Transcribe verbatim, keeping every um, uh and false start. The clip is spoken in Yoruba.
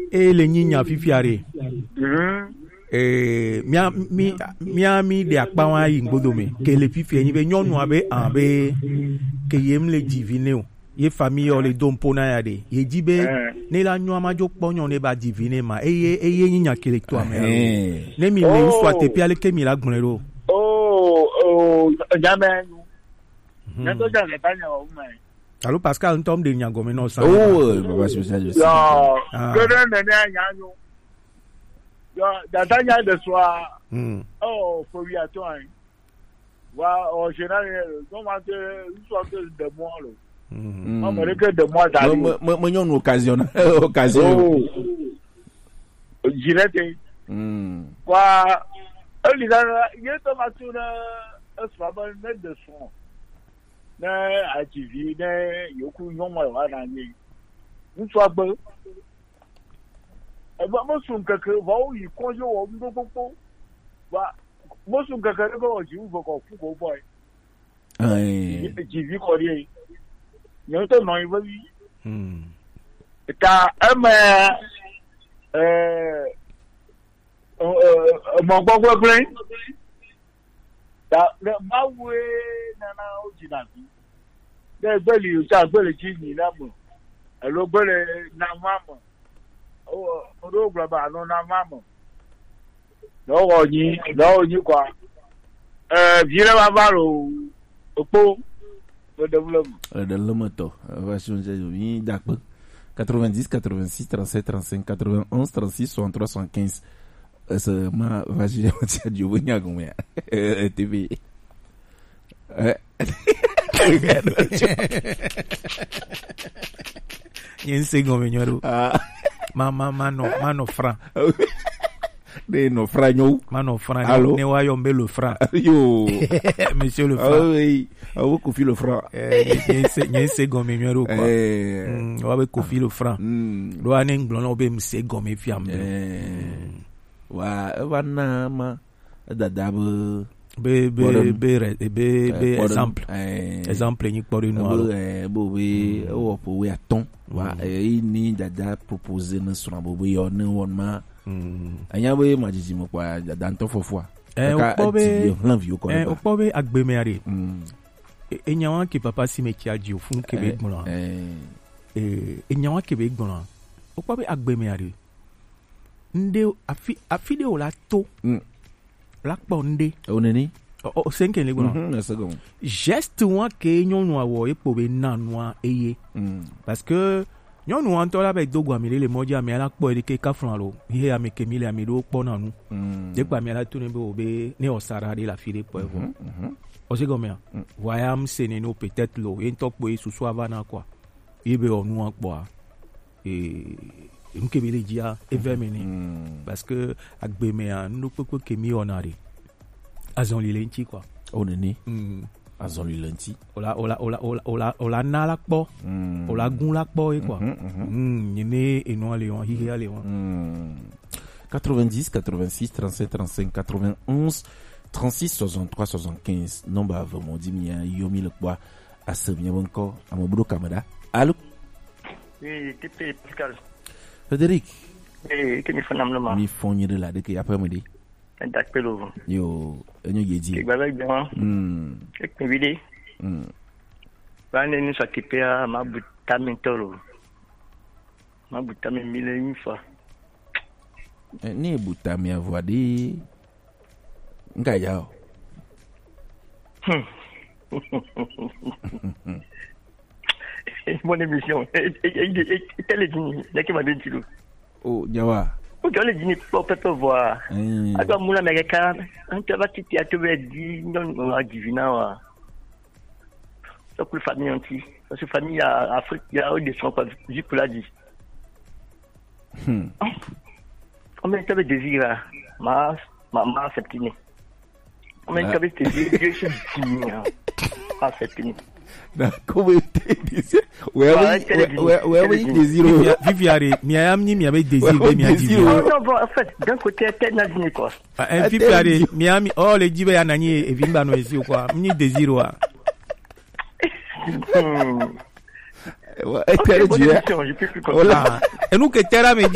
et les nigna fifiare. Eh, mia mi mia mi de akpawa yi ngodome ke le fifi enyi be nyonu abe abe ke yem le divine o ye famille o le dompo na ya de ye jibe ne la nyu amajo ponyo ne ba divine ma eye eye nyinya kele to ame ne mi le so ate pi ale ke mi la gbonero oh oh jamais na to ja le tanya o mai allo Pascal ntom de nyagome no sa oh baba spécial je sais que ne ne nyanyo yo datanya de soir mm oh faut y attendre wa en général on va te soit de moi là mm on me que de moi d'aller me me une occasion occasion oh direct mm quoi il a il est dans sur un swabon de son na activi na yoku nyoma wa na ni nso bon e ba mo sun kaka ba o yi konjo wo ndo popo ba mo sun kaka ko ji u ko fu ko boy ai ji vi ko ri yo to no yi bi mm ta ama eh eh mo gbogbo brain ta ma we na na o ji na bi de gbeli o ta gbeli ji ni na mo e lo gbele na mama o o graba no na mama no oyin no oyin kwa eh vire ba baro opo le développement le développement va changer ni d'accord quatre-vingt-dix quatre-vingt-six trente-sept trente-cinq quatre-vingt-onze trente-six soixante-trois soixante-quinze ce ma va je vais dire vous nya gomé T V eh yense gomé nyoro ma ma mano mano franc de no franc mano franc ne wa yombe le franc yo monsieur le franc oui awo kofi le franc yense yense gomé nyoro quoi mm wa be kofi le franc do ane nglon obe mse gomé fiam wa wana ma dadabo be be be be be exemple exemple ni pour nous alors bo we o po we aton wa e ni dada proposer na so bo we yo ne won ma anya we ma jiji mo kwa dada nto fofo eh o po be l'envie ko eh o po be agbe me are e nyawan ki papa si me ki aji o fun ke be gbon eh e nyawan ke be gbon o po be agbe me are nde afi afi de o la to la ponde oneni o senke le gbon mhm second geste wa ke nyonu awo epo be nanwa eye parce que nyonu an to la be dogo amile le moja mi ala po e ke ka fran lo ihe ame ke mi le ame do po nanu de pa mi ala tuni be obe ne osara de la file po evo o se gomea wayam sene no peut-être lo en to po e susu avana quoi ibe onu an po e mkebele dia evemene parce que agbemea no poko kemi onari azon lilenchi quoi oneni azon lilenchi ola ola ola ola ola ola na la po ola gun la po e quoi mm ni eno le on hi ale on quatre-vingt-dix quatre-vingt-six trente-sept trente-cinq quatre-vingt-onze trente-six soixante-trois soixante-quinze nomba vraiment dimia yomi le quoi asebia bonko amobudo kamada allo oui tipe Pascal Frédéric eh que mi fanam no ma mi fonye de la de que après midi dak pelo yo enyo yedi ke baba bien hmm ek mi vide hmm bane ni sa tipea ma butamin toro ma butamin mille une fois ni butami avoadi nga yao bonne émission quelle est dit qui m'a dit tu oh nyawa o jole dini pour peut voir ado mula américain on te va titi à te dire non on divina wa so pour famille anti parce que famille à Afrique il y a des sont pas vu pour la dit hmm on met te désir ma maman septine on met te désir je suis dit ah septine na como te dizer where where where we désir viviare mi am ni mi abe désir be mi adi non non bon en fait d'un côté tête na dîner quoi en viviare mi am oh le jibe anani e vimba no esi quoi mi désir wa hmm ouais, okay, bonne émission, je peux plus comprendre. Et nous que terra me